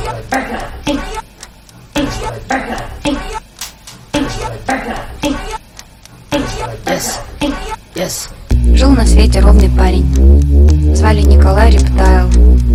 Yes. Жил на свете ровный парень, звали Николай Рептайл.